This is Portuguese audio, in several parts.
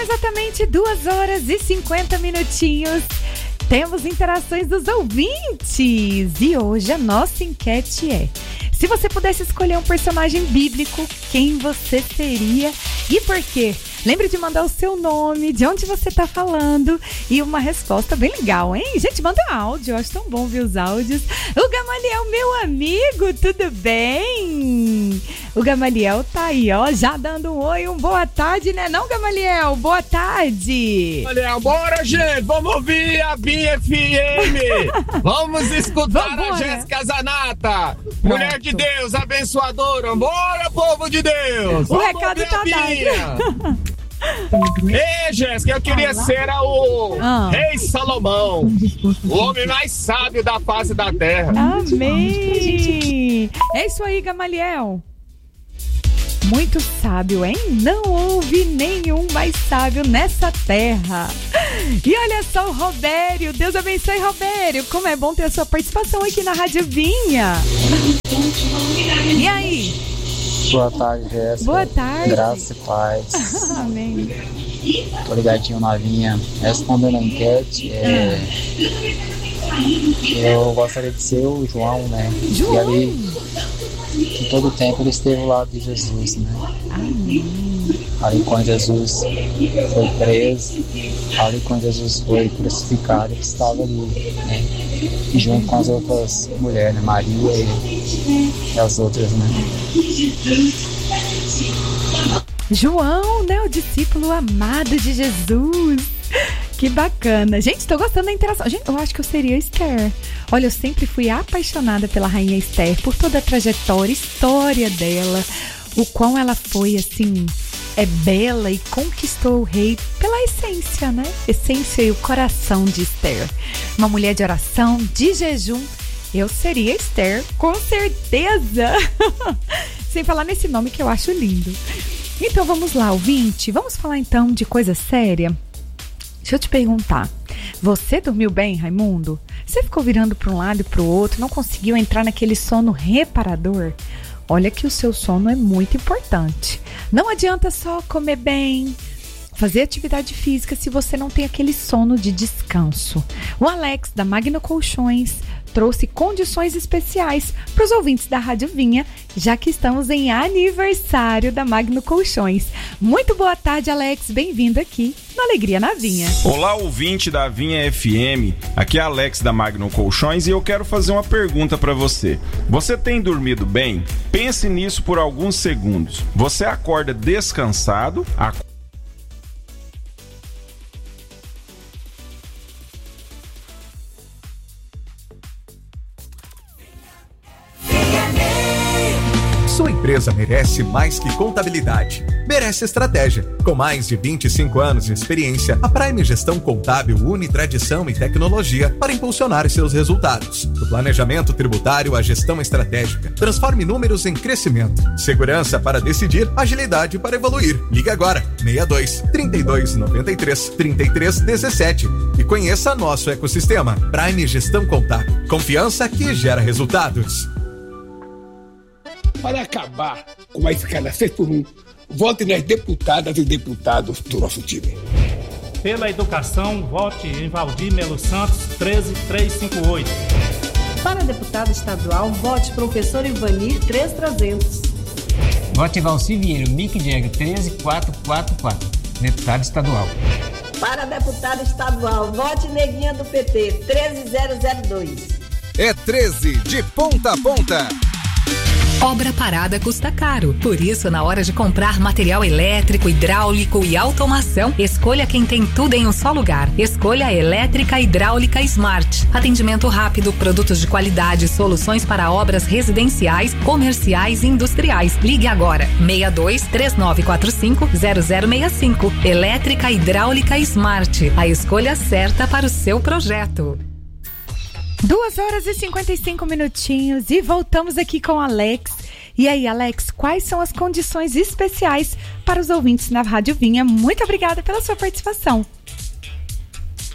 exatamente 2 horas e 50 minutinhos. Temos interações dos ouvintes. E hoje a nossa enquete é: se você pudesse escolher um personagem bíblico, quem você seria e por quê? Lembre de mandar o seu nome, de onde você está falando e uma resposta bem legal, hein? Gente, manda áudio, eu acho tão bom ver os áudios. O Gamaliel, meu amigo, tudo bem? O Gamaliel tá aí, ó, já dando um oi, boa tarde, né não, Gamaliel? Boa tarde. Gamaliel, bora, gente, vamos ouvir a BFM. Vamos escutar a Jéssica Zanata, mulher de Deus, abençoadora. Bora, povo de Deus. O recado tá dado. Ei, Jéssica, eu queria ser o Rei Salomão, o homem mais sábio da face da terra. Amém. É isso aí, Gamaliel. Muito sábio, hein? Não houve nenhum mais sábio nessa terra. E olha só o Robério. Deus abençoe, Robério. Como é bom ter a sua participação aqui na Rádio Vinha. E aí? Boa tarde, Jéssica. Boa tarde. Graça e paz. Amém. Tô ligadinho na Vinha. Respondendo a enquete, eu gostaria de ser o João, né? João. E ali, em todo o tempo, ele esteve ao lado de Jesus, né? Amém. Ali quando Jesus foi preso, ali quando Jesus foi crucificado, ele estava ali, né? E junto com as outras mulheres, né? Maria e as outras, né? João, né? O discípulo amado de Jesus. Que bacana. Gente, tô gostando da interação. Gente, eu acho que eu seria Esther. Olha, eu sempre fui apaixonada pela rainha Esther, por toda a trajetória, história dela, o quão ela foi, assim, bela e conquistou o rei pela essência, né? Essência e o coração de Esther. Uma mulher de oração, de jejum. Eu seria Esther, com certeza. Sem falar nesse nome que eu acho lindo. Então vamos lá, ouvinte. Vamos falar então de coisa séria? Deixa eu te perguntar. Você dormiu bem, Raimundo? Você ficou virando para um lado e para o outro, não conseguiu entrar naquele sono reparador? Olha que o seu sono é muito importante. Não adianta só comer bem, fazer atividade física se você não tem aquele sono de descanso. O Alex, da Magno Colchões, trouxe condições especiais para os ouvintes da Rádio Vinha, já que estamos em aniversário da Magno Colchões. Muito boa tarde, Alex. Bem-vindo aqui no Alegria na Vinha. Olá, ouvinte da Vinha FM. Aqui é Alex da Magno Colchões e eu quero fazer uma pergunta para você. Você tem dormido bem? Pense nisso por alguns segundos. Você acorda descansado? Sua empresa merece mais que contabilidade. Merece estratégia. Com mais de 25 anos de experiência, a Prime Gestão Contábil une tradição e tecnologia para impulsionar seus resultados. Do planejamento tributário à gestão estratégica. Transforme números em crescimento. Segurança para decidir, agilidade para evoluir. Ligue agora, 62 32 93 33 17 e conheça nosso ecossistema. Prime Gestão Contábil. Confiança que gera resultados. Para acabar com a escala 6x1, vote nas deputadas e deputados do nosso time. Pela educação, vote em Valdir Melo Santos, 13358. Para deputado estadual, vote professor Ivanir, 13300. Vote Valci Vieira, Mick Jagger, 13444. Deputado estadual. Para deputado estadual, vote Neguinha do PT, 13002. É 13 de ponta a ponta. Obra parada custa caro. Por isso, na hora de comprar material elétrico, hidráulico e automação, escolha quem tem tudo em um só lugar. Escolha a Elétrica Hidráulica Smart. Atendimento rápido, produtos de qualidade, soluções para obras residenciais, comerciais e industriais. Ligue agora. 62 3945 0065. Elétrica Hidráulica Smart. A escolha certa para o seu projeto. 2 horas e 55 minutinhos e voltamos aqui com o Alex. E aí, Alex, quais são as condições especiais para os ouvintes na Rádio Vinha? Muito obrigada pela sua participação.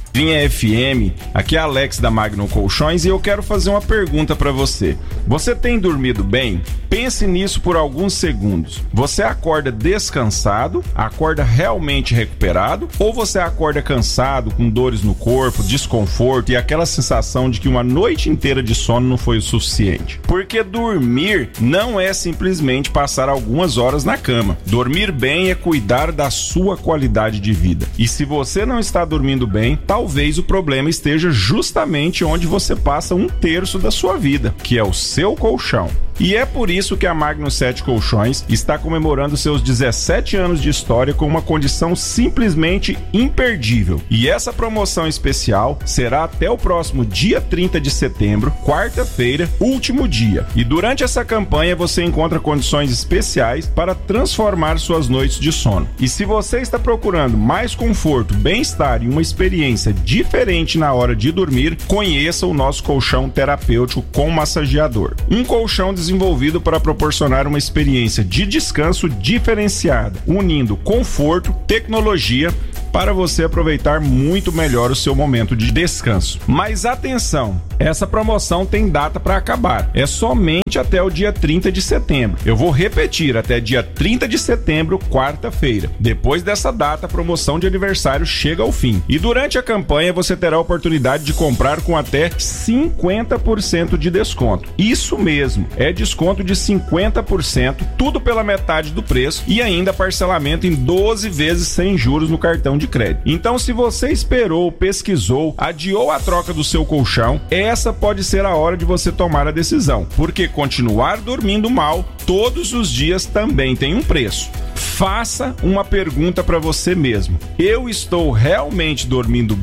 Vinha FM, aqui é Alex da Magnum Colchões e eu quero fazer uma pergunta para você. Você tem dormido bem? Pense nisso por alguns segundos. Você acorda descansado, acorda realmente recuperado, ou você acorda cansado, com dores no corpo, desconforto e aquela sensação de que uma noite inteira de sono não foi o suficiente? Porque dormir não é simplesmente passar algumas horas na cama. Dormir bem é cuidar da sua qualidade de vida. E se você não está dormindo bem, talvez o problema esteja justamente onde você passa 1/3 da sua vida, que é o seu colchão. E é por isso que a Magnum 7 Colchões está comemorando seus 17 anos de história com uma condição simplesmente imperdível. E essa promoção especial será até o próximo dia 30 de setembro, quarta-feira, último dia. E durante essa campanha você encontra condições especiais para transformar suas noites de sono. E se você está procurando mais conforto, bem-estar e uma experiência diferente na hora de dormir, conheça o nosso colchão terapêutico com massageador. Um colchão desenvolvido para proporcionar uma experiência de descanso diferenciada, unindo conforto, tecnologia, para você aproveitar muito melhor o seu momento de descanso. Mas atenção, essa promoção tem data para acabar. É somente até o dia 30 de setembro. Eu vou repetir, até dia 30 de setembro, quarta-feira. Depois dessa data, a promoção de aniversário chega ao fim. E durante a campanha você terá a oportunidade de comprar com até 50% de desconto. Isso mesmo, é desconto de 50%, tudo pela metade do preço e ainda parcelamento em 12 vezes sem juros no cartão de crédito. Então, se você esperou, pesquisou, adiou a troca do seu colchão, essa pode ser a hora de você tomar a decisão, porque continuar dormindo mal todos os dias também tem um preço. Faça uma pergunta para você mesmo: eu estou realmente dormindo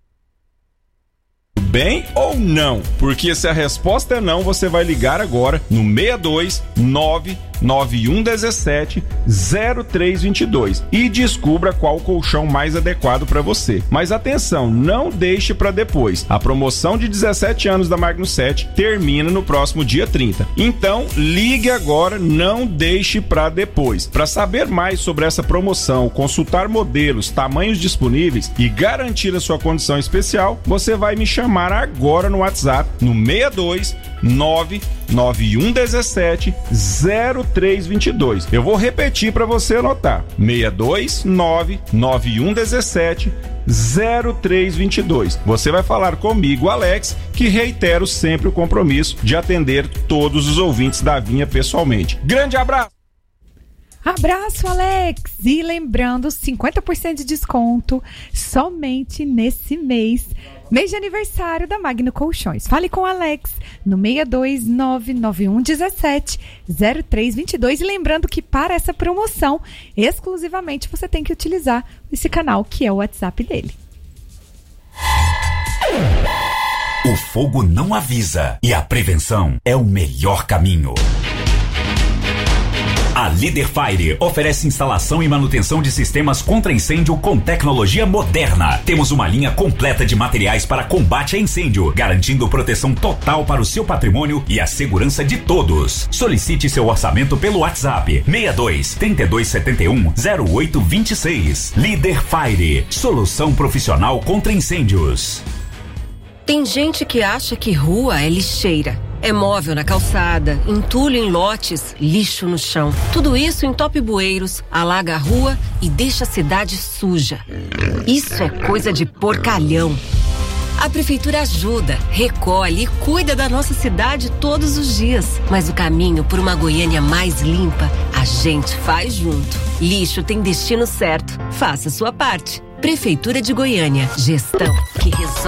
bem ou não? Porque se a resposta é não, você vai ligar agora no 62 99117 0322 e descubra qual colchão mais adequado para você. Mas atenção, não deixe para depois. A promoção de 17 anos da Magnum 7 termina no próximo dia 30. Então, ligue agora, não deixe para depois. Para saber mais sobre essa promoção, consultar modelos, tamanhos disponíveis e garantir a sua condição especial, você vai me chamar agora no WhatsApp no 62 99117 0322. Eu vou repetir para você anotar: 62 99117 0322. Você vai falar comigo, Alex, que reitero sempre o compromisso de atender todos os ouvintes da Vinha pessoalmente. Grande abraço! Abraço, Alex! E lembrando, 50% de desconto somente nesse mês de aniversário da Magnum Colchões. Fale com o Alex no 62991170322. E lembrando que para essa promoção, exclusivamente você tem que utilizar esse canal, que é o WhatsApp dele. O fogo não avisa e a prevenção é o melhor caminho. A Líder Fire oferece instalação e manutenção de sistemas contra incêndio com tecnologia moderna. Temos uma linha completa de materiais para combate a incêndio, garantindo proteção total para o seu patrimônio e a segurança de todos. Solicite seu orçamento pelo WhatsApp 62 3271 0826. Líder Fire, solução profissional contra incêndios. Tem gente que acha que rua é lixeira. É móvel na calçada, entulho em lotes, lixo no chão. Tudo isso entope bueiros, alaga a rua e deixa a cidade suja. Isso é coisa de porcalhão. A prefeitura ajuda, recolhe e cuida da nossa cidade todos os dias. Mas o caminho por uma Goiânia mais limpa, a gente faz junto. Lixo tem destino certo. Faça sua parte. Prefeitura de Goiânia. Gestão que resolve.